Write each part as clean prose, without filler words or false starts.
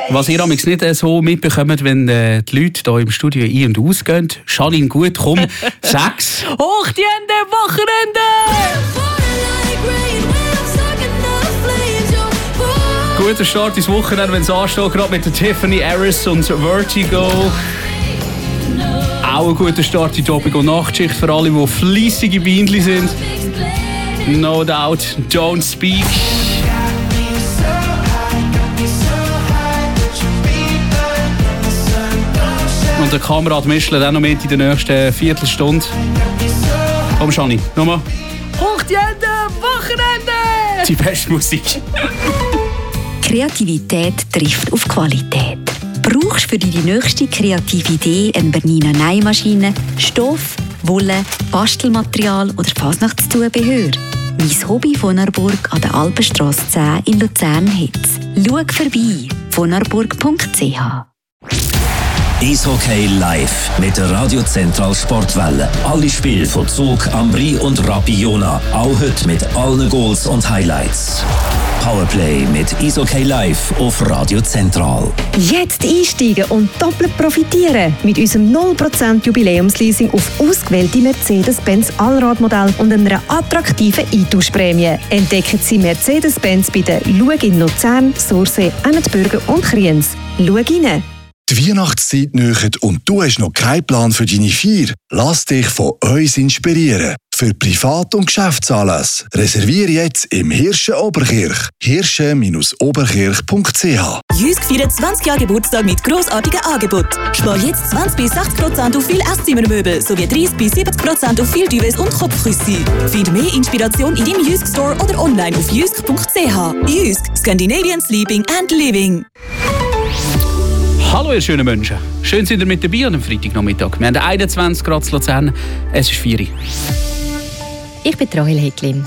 Was ihr amigs nicht so mitbekommt, wenn die Leute hier im Studio ein- und ausgehen. Janine, gut, komm. 6. Hochdiende Wochenende! Guter Start ins Wochenende, wenn es ansteht, gerade mit der Tiffany Harris und Vertigo. Auch ein guter Start in die Abend- und Nachtschicht für alle, die fleissige Bienchen sind. No doubt, don't speak. Und der Kamerad Mischler dann noch mit in der nächsten Viertelstunde. Komm, Shani, nochmal. Hochdiende Wochenende! Die beste Musik. Kreativität trifft auf Qualität. Brauchst du für deine nächste kreative Idee eine Bernina Nähmaschine, Stoff, Wolle, Bastelmaterial oder Fasnachtszubehör? Mein Hobby Vonarburg an der Alpenstrasse 10 in Luzern hat's. Schau vorbei, vonarburg.ch. Eishockey live mit der Radio Central Sportwelle. Alle Spiele von Zug, Ambri und Rappi-Jona. Auch heute mit allen Goals und Highlights. Powerplay mit Eishockey live auf Radio Central. Jetzt einsteigen und doppelt profitieren mit unserem 0% Jubiläumsleasing auf ausgewählte Mercedes-Benz Allradmodelle und einer attraktiven Eintauschprämie. Entdecken Sie Mercedes-Benz bei der Schau in Luzern, Sursee, Ennetbürgen und Kriens. Schau rein! Die Weihnachtszeit nähert und du hast noch keinen Plan für deine Feier? Lass dich von uns inspirieren. Für Privat- und Geschäftsanlässe reserviere jetzt im Hirschen Oberkirch. hirsche-oberkirch.ch. Jysk feiert 20 Jahre Geburtstag mit grossartigen Angeboten. Spar jetzt 20-60% auf viele Esszimmermöbel sowie 30-70% auf viele Duvets und Kopfküsse. Find mehr Inspiration in deinem Jysk Store oder online auf jysk.ch. Jysk, Scandinavian Sleeping and Living. Hallo ihr schönen Menschen. Schön sind ihr mit dabei am Freitagnachmittag. Wir haben 21 Grad in Luzern. Es ist 4 Uhr. Ich bin Rahel Hecklin.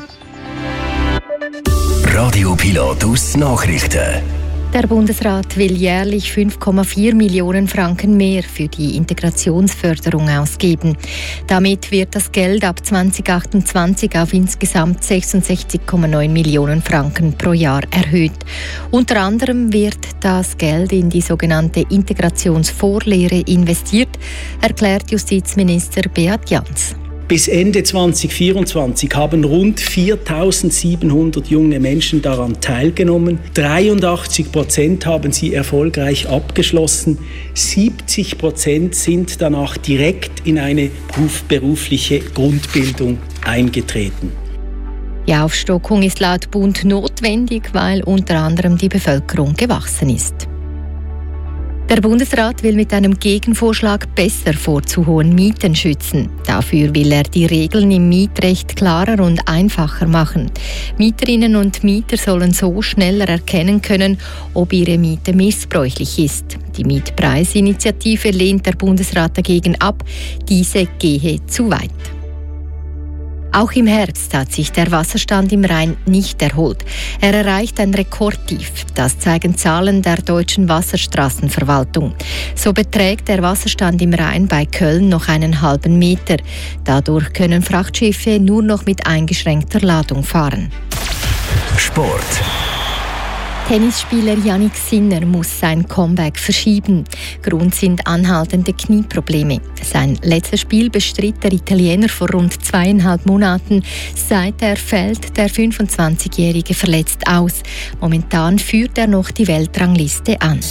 Radio Pilatus Nachrichten. Der Bundesrat will jährlich 5,4 Millionen Franken mehr für die Integrationsförderung ausgeben. Damit wird das Geld ab 2028 auf insgesamt 66,9 Millionen Franken pro Jahr erhöht. Unter anderem wird das Geld in die sogenannte Integrationsvorlehre investiert, erklärt Justizminister Beat Jans. Bis Ende 2024 haben rund 4.700 junge Menschen daran teilgenommen. 83% haben sie erfolgreich abgeschlossen. 70% sind danach direkt in eine berufliche Grundbildung eingetreten. Die Aufstockung ist laut Bund notwendig, weil unter anderem die Bevölkerung gewachsen ist. Der Bundesrat will mit einem Gegenvorschlag besser vor zu hohen Mieten schützen. Dafür will er die Regeln im Mietrecht klarer und einfacher machen. Mieterinnen und Mieter sollen so schneller erkennen können, ob ihre Miete missbräuchlich ist. Die Mietpreisinitiative lehnt der Bundesrat dagegen ab. Diese gehe zu weit. Auch im Herbst hat sich der Wasserstand im Rhein nicht erholt. Er erreicht ein Rekordtief. Das zeigen Zahlen der Deutschen Wasserstraßenverwaltung. So beträgt der Wasserstand im Rhein bei Köln noch einen halben Meter. Dadurch können Frachtschiffe nur noch mit eingeschränkter Ladung fahren. Sport. Tennisspieler Jannik Sinner muss sein Comeback verschieben. Grund sind anhaltende Knieprobleme. Sein letztes Spiel bestritt der Italiener vor rund 2,5 Monaten. Seither fällt der 25-Jährige verletzt aus. Momentan führt er noch die Weltrangliste an.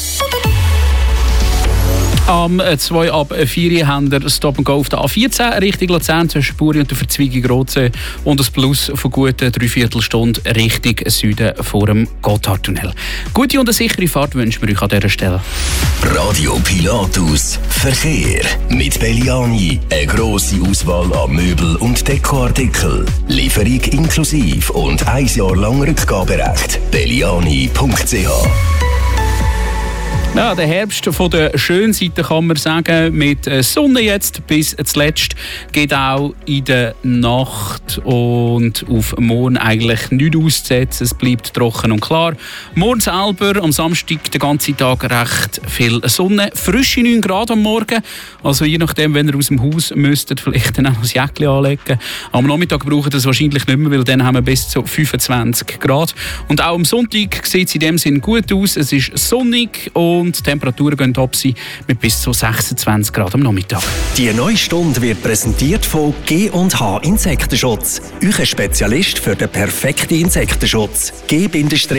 Am 2 ab 4 haben wir Stop and Go auf der A14 Richtung Luzern zwischen Buri und der Verzweigung Rotsee und ein Plus von guten 3/4 Stunde Richtung Süden vor dem Gotthardtunnel. Gute und eine sichere Fahrt wünschen wir euch an dieser Stelle. Radio Pilatus Verkehr mit Belliani. Eine grosse Auswahl an Möbel- und Dekoartikeln. Lieferung inklusive und 1 Jahr lang Rückgaberecht. Belliani.ch. Ja, der Herbst von der schönen Seite kann man sagen, mit Sonne jetzt bis zuletzt, geht auch in der Nacht und auf morgen eigentlich nichts auszusetzen. Es bleibt trocken und klar. Morgen selber, am Samstag, den ganzen Tag recht viel Sonne. Frische 9 Grad am Morgen. Also je nachdem, wenn ihr aus dem Haus müsstet, vielleicht dann auch ein Jäckchen anlegen. Am Nachmittag braucht ihr das wahrscheinlich nicht mehr, weil dann haben wir bis zu 25 Grad. Und auch am Sonntag sieht es in dem Sinn gut aus. Es ist sonnig und die Temperaturen gehen ab mit bis zu 26 Grad am Nachmittag. Die neue Stunde wird präsentiert von G&H Insektenschutz. Euer Spezialist für den perfekten Insektenschutz. g-h.ch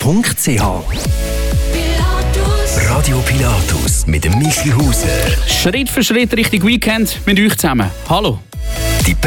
Radio Pilatus mit dem Michi Hauser. Schritt für Schritt Richtung Weekend mit euch zusammen. Hallo.